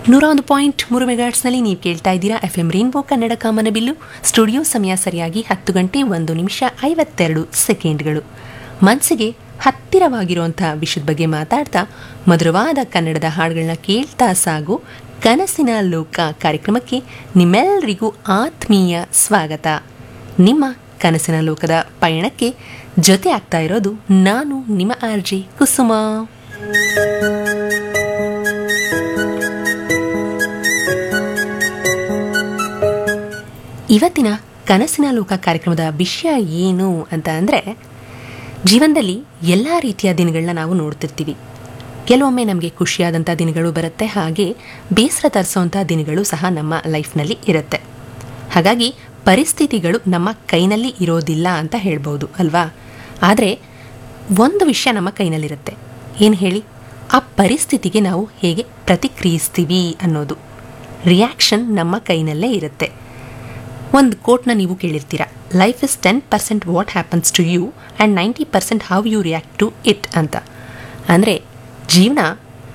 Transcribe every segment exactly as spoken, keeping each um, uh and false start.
ನೂರ ಒಂದು ಪಾಯಿಂಟ್ ಮೂರು ಮೆಗಾಟ್ಸ್ನಲ್ಲಿ ನೀವು ಕೇಳ್ತಾ ಇದ್ದೀರಾ ಎಫ್ ಎಂ ರೈನ್ಬೋ ಕನ್ನಡ ಕಾಮನಬಿಲ್ಲು. ಸ್ಟುಡಿಯೋ ಸಮಯ ಸರಿಯಾಗಿ ಹತ್ತು ಗಂಟೆ ಒಂದು ನಿಮಿಷ ಐವತ್ತೆರಡು ಸೆಕೆಂಡ್ಗಳು. ಮನಸ್ಸಿಗೆ ಹತ್ತಿರವಾಗಿರುವಂಥ ವಿಷಯದ ಬಗ್ಗೆ ಮಾತಾಡ್ತಾ ಮಧುರವಾದ ಕನ್ನಡದ ಹಾಡುಗಳನ್ನ ಕೇಳ್ತಾ ಸಾಗು ಕನಸಿನ ಲೋಕ ಕಾರ್ಯಕ್ರಮಕ್ಕೆ ನಿಮ್ಮೆಲ್ಲರಿಗೂ ಆತ್ಮೀಯ ಸ್ವಾಗತ. ನಿಮ್ಮ ಕನಸಿನ ಲೋಕದ ಪಯಣಕ್ಕೆ ಜೊತೆ ಆಗ್ತಾ ಇರೋದು ನಾನು ನಿಮ್ಮ ಆರ್ ಜೆ ಕುಸುಮ. ಇವತ್ತಿನ ಕನಸಿನ ಲೋಕ ಕಾರ್ಯಕ್ರಮದ ವಿಷಯ ಏನು ಅಂತ ಅಂದರೆ, ಜೀವನದಲ್ಲಿ ಎಲ್ಲ ರೀತಿಯ ದಿನಗಳನ್ನ ನಾವು ನೋಡ್ತಿರ್ತೀವಿ. ಕೆಲವೊಮ್ಮೆ ನಮಗೆ ಖುಷಿಯಾದಂಥ ದಿನಗಳು ಬರುತ್ತೆ, ಹಾಗೆ ಬೇಸರ ತರಿಸೋವಂಥ ದಿನಗಳು ಸಹ ನಮ್ಮ ಲೈಫ್ನಲ್ಲಿ ಇರುತ್ತೆ. ಹಾಗಾಗಿ ಪರಿಸ್ಥಿತಿಗಳು ನಮ್ಮ ಕೈನಲ್ಲಿ ಇರೋದಿಲ್ಲ ಅಂತ ಹೇಳ್ಬೋದು ಅಲ್ವಾ. ಆದರೆ ಒಂದು ವಿಷಯ ನಮ್ಮ ಕೈನಲ್ಲಿರುತ್ತೆ, ಏನು ಹೇಳಿ? ಆ ಪರಿಸ್ಥಿತಿಗೆ ನಾವು ಹೇಗೆ ಪ್ರತಿಕ್ರಿಯಿಸ್ತೀವಿ ಅನ್ನೋದು. ರಿಯಾಕ್ಷನ್ ನಮ್ಮ ಕೈನಲ್ಲೇ ಇರುತ್ತೆ. ಒಂದು ಕೋಟ್ನ ನೀವು ಕೇಳಿರ್ತೀರ, life is ten percent what happens to you and ninety percent how you react to it ಅಂತ. ಅಂದರೆ ಜೀವನ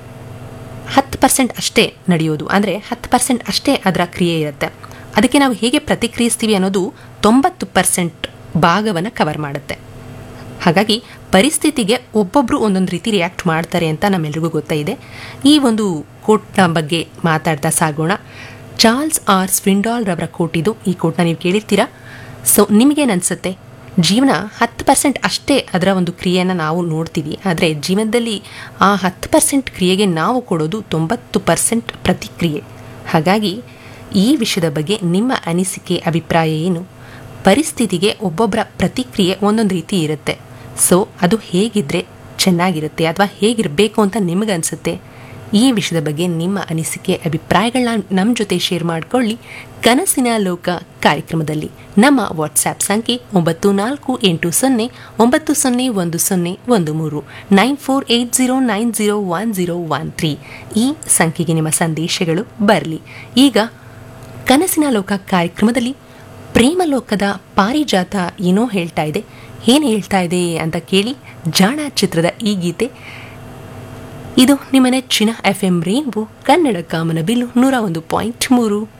ಹತ್ತು ಪರ್ಸೆಂಟ್ ಅಷ್ಟೇ ನಡೆಯೋದು, ಅಂದರೆ ಹತ್ತು ಪರ್ಸೆಂಟ್ ಅಷ್ಟೇ ಅದರ ಕ್ರಿಯೆ ಇರುತ್ತೆ. ಅದಕ್ಕೆ ನಾವು ಹೇಗೆ ಪ್ರತಿಕ್ರಿಯಿಸ್ತೀವಿ ಅನ್ನೋದು ತೊಂಬತ್ತು ಪರ್ಸೆಂಟ್ ಭಾಗವನ್ನು ಕವರ್ ಮಾಡುತ್ತೆ. ಹಾಗಾಗಿ ಪರಿಸ್ಥಿತಿಗೆ ಒಬ್ಬೊಬ್ಬರು ಒಂದೊಂದು ರೀತಿ ರಿಯಾಕ್ಟ್ ಮಾಡ್ತಾರೆ ಅಂತ ನಮ್ಮೆಲ್ರಿಗೂ ಗೊತ್ತಾಯಿದೆ. ಈ ಒಂದು ಕೋಟ್ನ ಬಗ್ಗೆ ಮಾತಾಡ್ತಾ ಸಾಗೋಣ. ಚಾರ್ಲ್ಸ್ ಆರ್ ಸ್ವಿಂಡಾಲ್ ರವರ ಕೋಟ್ ಇದು. ಈ ಕೋಟ್ನ ನೀವು ಕೇಳಿರ್ತೀರಾ. ಸೊ ನಿಮಗೇನು ಅನಿಸುತ್ತೆ? ಜೀವನ ಹತ್ತು ಪರ್ಸೆಂಟ್ ಅಷ್ಟೇ ಅದರ ಒಂದು ಕ್ರಿಯೆಯನ್ನು ನಾವು ನೋಡ್ತೀವಿ, ಆದರೆ ಜೀವನದಲ್ಲಿ ಆ ಹತ್ತು ಪರ್ಸೆಂಟ್ ಕ್ರಿಯೆಗೆ ನಾವು ಕೊಡೋದು ತೊಂಬತ್ತು ಪರ್ಸೆಂಟ್ ಪ್ರತಿಕ್ರಿಯೆ. ಹಾಗಾಗಿ ಈ ವಿಷಯದ ಬಗ್ಗೆ ನಿಮ್ಮ ಅನಿಸಿಕೆ, ಅಭಿಪ್ರಾಯ ಏನು? ಪರಿಸ್ಥಿತಿಗೆ ಒಬ್ಬೊಬ್ಬರ ಪ್ರತಿಕ್ರಿಯೆ ಒಂದೊಂದು ರೀತಿ ಇರುತ್ತೆ. ಸೊ ಅದು ಹೇಗಿದ್ರೆ ಚೆನ್ನಾಗಿರುತ್ತೆ ಅಥವಾ ಹೇಗಿರಬೇಕು ಅಂತ ನಿಮಗನ್ಸುತ್ತೆ? ಈ ವಿಷಯದ ಬಗ್ಗೆ ನಿಮ್ಮ ಅನಿಸಿಕೆ, ಅಭಿಪ್ರಾಯಗಳನ್ನ ನಮ್ಮ ಜೊತೆ ಶೇರ್ ಮಾಡಿಕೊಳ್ಳಿ ಕನಸಿನ ಲೋಕ ಕಾರ್ಯಕ್ರಮದಲ್ಲಿ. ನಮ್ಮ ವಾಟ್ಸ್ಆ್ಯಪ್ ಸಂಖ್ಯೆ ಒಂಬತ್ತು ನಾಲ್ಕು ಎಂಟು ಸೊನ್ನೆ ಒಂಬತ್ತು ಸೊನ್ನೆ ಒಂದು ಸೊನ್ನೆ ಒಂದು ಮೂರು nine four eight zero nine zero one zero one three. ಈ ಸಂಖ್ಯೆಗೆ ನಿಮ್ಮ ಸಂದೇಶಗಳು ಬರಲಿ. ಈಗ ಕನಸಿನ ಲೋಕ ಕಾರ್ಯಕ್ರಮದಲ್ಲಿ ಪ್ರೇಮ ಲೋಕದ ಪಾರಿಜಾತ ಏನೋ ಹೇಳ್ತಾ ಇದೆ. ಏನು ಹೇಳ್ತಾ ಇದೆ ಅಂತ ಕೇಳಿ. ಜಾಣ ಚಿತ್ರದ ಈ ಗೀತೆ. ಇದು ನಿಮ್ಮ ನೆಚ್ಚಿನ ಎಫ್ ಎಂ ರೈನ್ಬೋ ಕನ್ನಡ ಕಾಮನಬಿಲ್ಲು ನೂರ ಒಂದು ಪಾಯಿಂಟ್ ಮೂರು.